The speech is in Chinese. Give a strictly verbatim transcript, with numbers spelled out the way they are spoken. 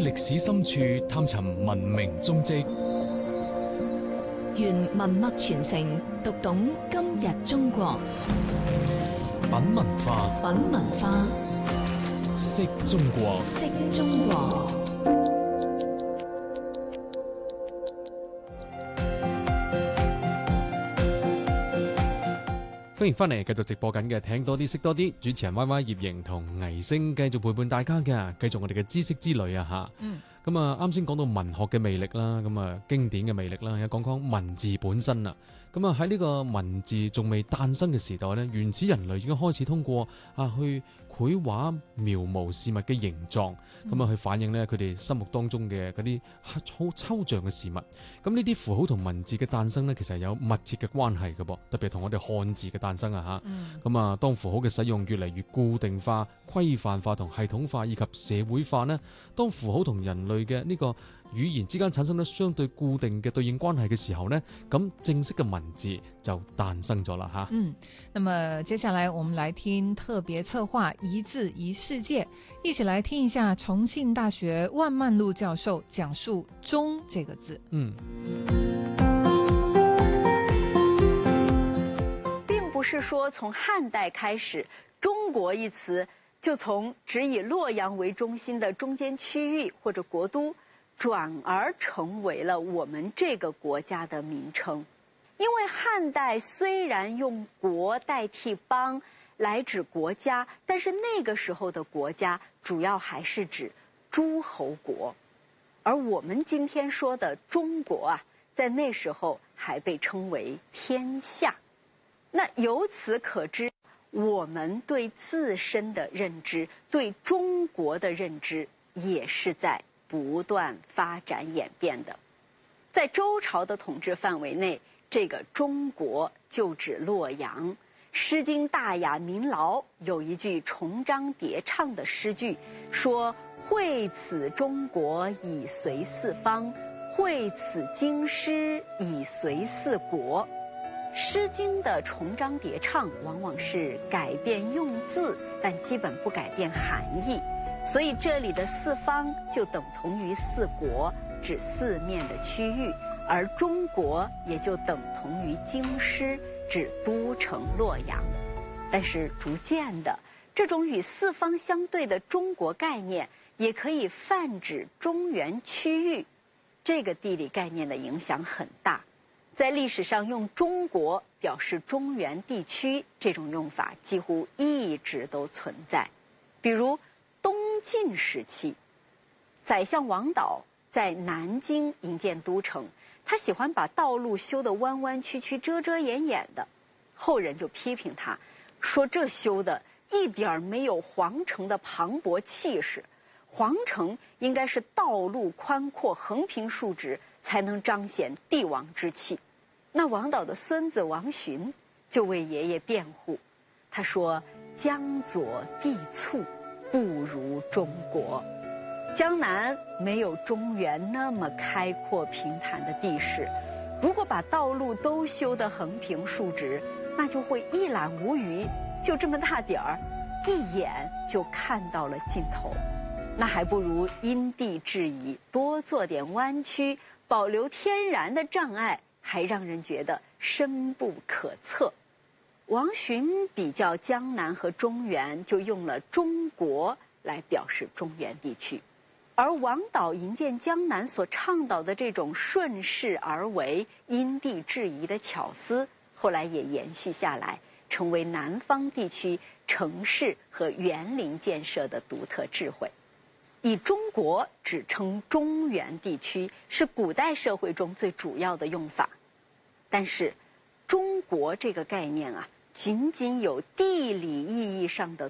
歷史深處探尋文明蹤跡， 願文脈傳承，讀懂今日中國。 品文化， 品文化， 識中國， 識中國。 歡迎翻嚟，繼續直播緊嘅聽多啲識多啲，主持人 Y Y 葉瑩同倪星繼續陪伴大家嘅，繼續我哋嘅知識之旅啊吓。嗯。咁啊，啱先講到文學嘅魅力啦，咁啊經典嘅魅力啦，又講講文字本身啦。咁啊喺呢個文字仲未誕生嘅時代咧，原始人類已經開始通過啊去繪畫描摹事物嘅形狀，咁啊去反映咧佢哋心目當中嘅嗰啲好抽象嘅事物。咁呢啲符號同文字嘅誕生咧，其實係有密切嘅關係嘅噃，特別係同我哋漢字嘅誕生啊吓。咁啊、嗯，當符號嘅使用越嚟越固定化、規範化同系統化以及社會化呢，當符號同人類嘅呢個語言之間產生咗相對固定嘅對應關係嘅時候呢，咁正式嘅文字就誕生咗啦吓。 嗯，那麼接下來我們來聽特別策劃一字一世界，一起來聽一下重慶大學萬曼璐教授講述中這個字。 嗯， 並不是說從漢代開始，中國一詞就從只以洛陽為中心的中間區域或者國都轉而成為了我們這個國家的名稱。因為漢代雖然用國代替邦來指國家，但是那個時候的國家主要還是指諸侯國，而我們今天說的中國啊，在那時候還被稱為天下。那由此可知，我們對自身的認知，對中國的認知也是在不斷發展演變的。在周朝的統治範圍內，這個中國就指洛陽。《詩經·大雅·民勞》有一句重章疊唱的詩句，說：會此中國以隨四方，會此京師以隨四國。《詩經》的重章疊唱往往是改變用字，但基本不改變含義，所以這裡的四方就等同於四國，指四面的區域，而中國也就等同於京師，指都城洛陽。但是逐漸的，這種與四方相對的中國概念也可以泛指中原區域，這個地理概念的影響很大。在歷史上用中國表示中原地區，這種用法幾乎一直都存在。比如東晉時期，宰相王導在南京營建都城，他喜歡把道路修得彎彎曲曲、遮遮掩掩的，後人就批評他，說這修的一點沒有皇城的磅礴氣勢，皇城應該是道路寬闊、橫平豎直，才能彰顯帝王之氣。那王導的孫子王洵就為爺爺辯護，他說：江左地蹙，不如中國。江南沒有中原那麼開闊平坦的地勢，如果把道路都修得橫平豎直，那就會一覽無餘，就這麼大點兒，一眼就看到了盡頭。那還不如因地制宜，多做點彎曲，保留天然的障礙，還讓人覺得深不可測。王洵比較江南和中原，就用了中國來表示中原地區。而王導營建江南所倡導的這種順勢而為、因地制宜的巧思，後來也延續下來，成為南方地區城市和園林建設的獨特智慧。以中國指稱中原地區是古代社會中最主要的用法，但是中國這個概念啊，僅僅有地理意義上的